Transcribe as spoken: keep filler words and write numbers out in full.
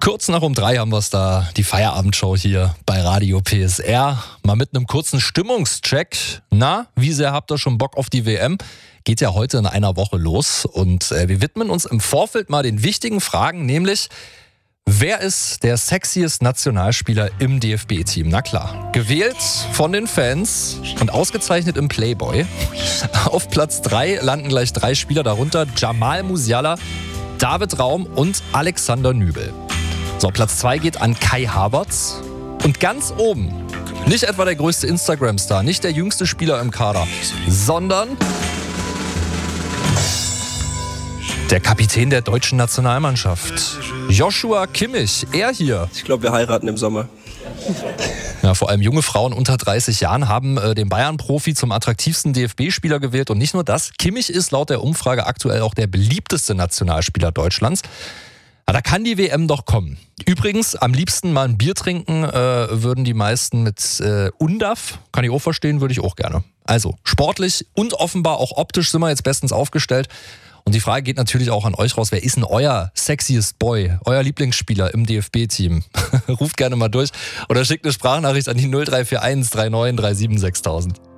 Kurz nach um drei haben wir es da, die Feierabendshow hier bei Radio P S R. Mal mit einem kurzen Stimmungscheck. Na, wie sehr habt ihr schon Bock auf die W M? Geht ja heute in einer Woche los und äh, wir widmen uns im Vorfeld mal den wichtigen Fragen, nämlich wer ist der sexiest Nationalspieler im D F B-Team? Na klar, gewählt von den Fans und ausgezeichnet im Playboy. Auf Platz drei landen gleich drei Spieler, darunter Jamal Musiala, David Raum und Alexander Nübel. So, Platz zwei geht an Kai Havertz. Und ganz oben, nicht etwa der größte Instagram-Star, nicht der jüngste Spieler im Kader, sondern der Kapitän der deutschen Nationalmannschaft, Joshua Kimmich. Er hier. Ich glaube, wir heiraten im Sommer. Ja, vor allem junge Frauen unter dreißig Jahren haben äh, den Bayern-Profi zum attraktivsten D F B-Spieler gewählt. Und nicht nur das, Kimmich ist laut der Umfrage aktuell auch der beliebteste Nationalspieler Deutschlands. Aber da kann die W M doch kommen. Übrigens, am liebsten mal ein Bier trinken äh, würden die meisten mit äh, Undaf. Kann ich auch verstehen, würde ich auch gerne. Also sportlich und offenbar auch optisch sind wir jetzt bestens aufgestellt. Und die Frage geht natürlich auch an euch raus. Wer ist denn euer sexiest Boy, euer Lieblingsspieler im D F B-Team? Ruft gerne mal durch oder schickt eine Sprachnachricht an die null drei vier eins drei neun drei sieben sechstausend.